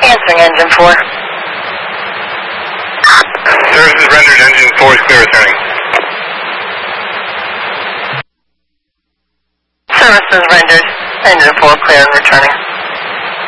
Answering engine 4. Services rendered, engine 4 is clear returning. Services rendered, engine 4 clear and returning.